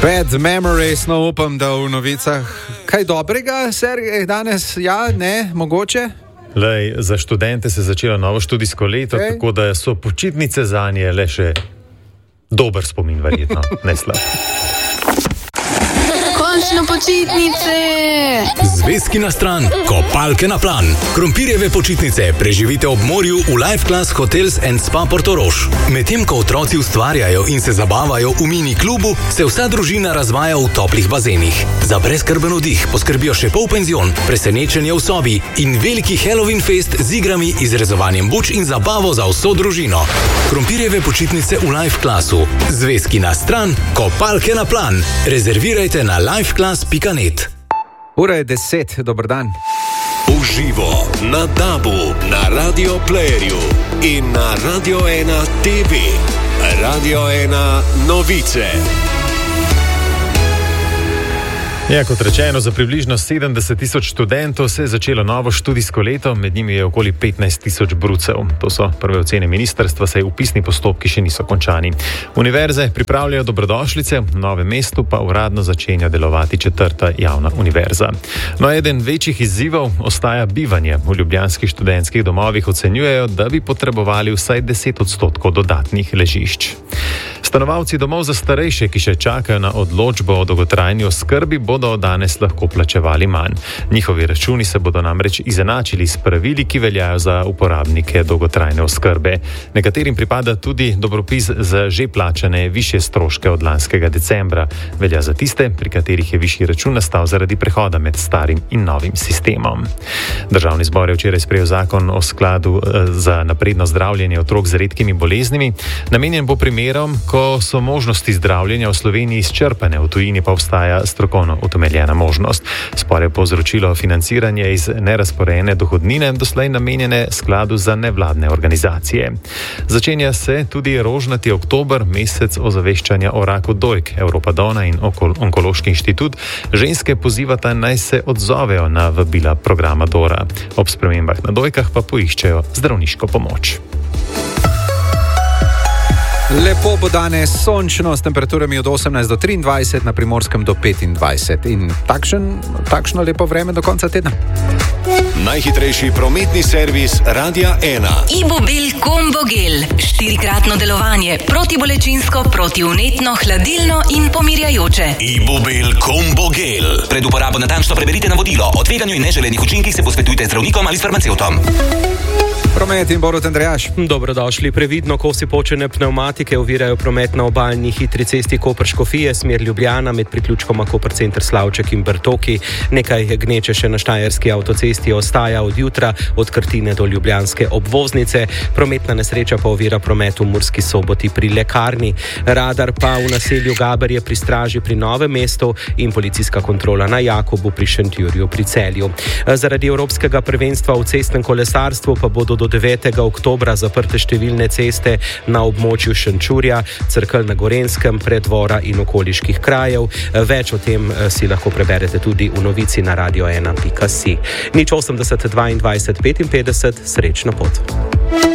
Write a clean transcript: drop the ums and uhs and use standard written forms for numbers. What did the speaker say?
Bad memories, no upam, da v novicah kaj dobrega, Sergej, danes, ja, ne, mogoče? Lej, za študente se je začelo novo študijsko leto, tako da so počitnice zanje le še dober spomin, verjetno, ne slab. Končno počitnice! Zvezki na stran, kopalke na plan. Krompirjeve počitnice preživite ob morju v Life Class Hotels and Spa Portorož. Medtem ko otroci ustvarjajo in se zabavajo v mini klubu, se vsa družina razvaja v toplih bazenih. Za brezskrben vdih poskrbijo še polpenzion, presenečenje v sobi in veliki Halloween fest z igrami, izrezovanjem buč in zabavo za vso družino. Krompirjeve počitnice v Life Classu. Zvezki na stran, kopalke na plan. Rezervirajte na lifeclass.net. Ura je 10, dober dan. Uživo na DAB-u, na Radio Playerju in na Radio 1 TV. Radio 1 novice. Ja, kot rečeno, za približno 70,000 študentov se je začelo novo študijsko leto, med njimi je okoli 15,000 brucev. To so prve ocene ministrstva, saj upisni postopki še niso končani. Univerze pripravljajo dobrodošlice, v Novem mestu pa uradno začenja delovati 4. javna univerza. No, eden večjih izzivov ostaja bivanje. V ljubljanskih študentskih domovih ocenjujejo, da bi potrebovali vsaj 10% dodatnih ležišč. Stanovalci domov za starejše, ki še čakajo na odločbo o dolgotrajni oskrbi, bodo danes lahko plačevali manj. Njihovi računi se bodo namreč izenačili s pravili, ki veljajo za uporabnike dolgotrajne oskrbe. Nekaterim pripada tudi dobropis za že plačane višje stroške od lanskega decembra. Velja za tiste, pri katerih je višji račun nastal zaradi prehoda med starim in novim sistemom. Državni zbor je včeraj sprejel zakon o skladu za napredno zdravljenje otrok z redkimi boleznimi. Namenjen bo primerom, ko so možnosti zdravljenja v Sloveniji izčrpane, v tujini pa obstaja strokovno utemeljena možnost. Spor je povzročilo financiranje iz nerazporejene dohodnine, doslej namenjene skladu za nevladne organizacije. Začenja se tudi rožnati oktober, mesec ozaveščanja o raku dojk. Evropa Dona in Onkološki inštitut ženske pozivata, naj se odzovejo na vabila programa Dora. Ob spremembah na dojkah pa poiščejo zdravniško pomoč. Lepo bo danes, sončno, s temperaturami od 18 do 23, na Primorskem do 25. In takšno lepo vreme do konca tedna. Najhitrejši prometni servis Radia 1. Ibobil Combo Gel. 4-kratno delovanje. Protibolečinsko, protivnetno, hladilno in pomirjajoče. Ibobil Combo Gel. Pred uporabo natančno preberite navodilo. O tveganju in neželenih učinkih se posvetujte zdravnikom ali s farmacevtom. Promet in Borut Andrejaš. Dobrodošli. Previdno, ko si počene pnevmatike ovirajo promet na obaljni hitri cesti Koper-Škofije, smer Ljubljana med priključkoma Koper Center Slavček in Bertoki. Nekaj gneče še na štajerski avtocesti ostaja od jutra, od Krtine do ljubljanske obvoznice. Prometna nesreča pa ovira promet v Murski Soboti pri lekarni. Radar pa v naselju Gaberje pri Straži pri Novem mestu in policijska kontrola na Jakobu pri Šentjurju pri Celju. Zaradi evropskega prvenstva v cestnem kolesarstvu pa bodo do 9. oktobra zaprte številne ceste na območju Šenčurja, Cerkelj na Gorenjskem, Preddvora in okoliških krajev. Več o tem si lahko preberete tudi v novici na radio1.si. 080 22 55, srečno pot.